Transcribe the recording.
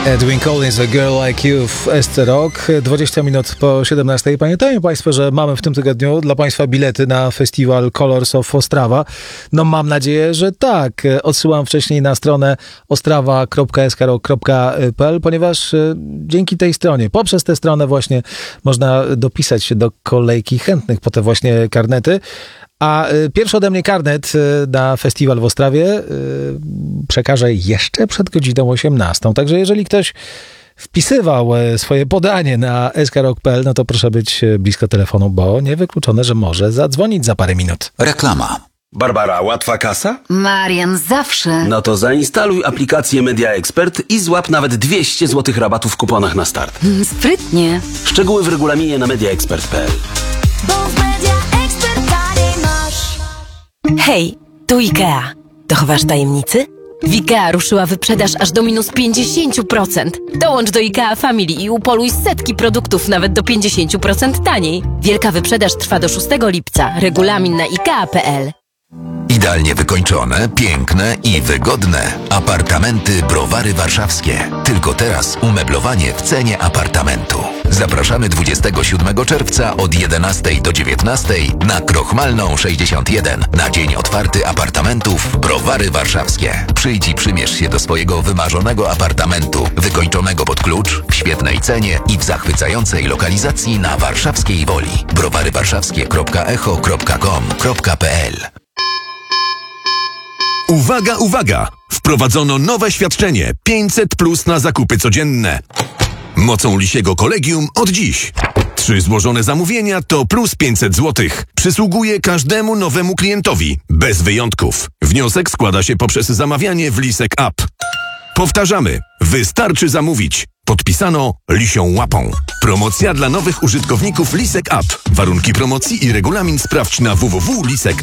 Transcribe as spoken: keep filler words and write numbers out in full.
Edwin Collins, A Girl Like You w S C Rock. dwadzieścia minut po siedemnastej. Pamiętają Państwo, że mamy w tym tygodniu dla Państwa bilety na festiwal Colors of Ostrava? No mam nadzieję, że tak. Odsyłam wcześniej na stronę ostrawa kropka s k rock kropka p l, ponieważ dzięki tej stronie, poprzez tę stronę właśnie można dopisać się do kolejki chętnych po te właśnie karnety. A pierwszy ode mnie karnet na festiwal w Ostrawie przekażę jeszcze przed godziną osiemnastą. Także jeżeli ktoś wpisywał swoje podanie na s k rock kropka p l, no to proszę być blisko telefonu, bo niewykluczone, że może zadzwonić za parę minut. Reklama. Barbara, łatwa kasa? Marian, zawsze. No to zainstaluj aplikację Media Expert i złap nawet dwieście złotych rabatu w kuponach na start. Mm, sprytnie. Szczegóły w regulaminie na media expert kropka p l. Bo w Media Expert taniej masz. Hej, tu IKEA. Dochowasz tajemnicy? W IKEA ruszyła wyprzedaż aż do minus pięćdziesiąt procent. Dołącz do IKEA Family i upoluj setki produktów nawet do pięćdziesiąt procent taniej. Wielka wyprzedaż trwa do szóstego lipca. Regulamin na ikea kropka p l. Idealnie wykończone, piękne i wygodne. Apartamenty Browary Warszawskie. Tylko teraz umeblowanie w cenie apartamentu. Zapraszamy dwudziestego siódmego czerwca od jedenastej do dziewiętnastej na Krochmalną sześćdziesiąt jeden na dzień otwarty apartamentów Browary Warszawskie. Przyjdź i przymierz się do swojego wymarzonego apartamentu, wykończonego pod klucz, w świetnej cenie i w zachwycającej lokalizacji na Warszawskiej Woli. browary warszawskie kropka echo kropka com kropka p l. Uwaga, uwaga! Wprowadzono nowe świadczenie pięćset plus na zakupy codzienne. Mocą Lisiego Kolegium od dziś. Trzy złożone zamówienia to plus pięćset złotych. Przysługuje każdemu nowemu klientowi, bez wyjątków. Wniosek składa się poprzez zamawianie w Lisek App. Powtarzamy, wystarczy zamówić. Podpisano Lisią Łapą. Promocja dla nowych użytkowników Lisek App. Warunki promocji i regulamin sprawdź na w w w kropka lisek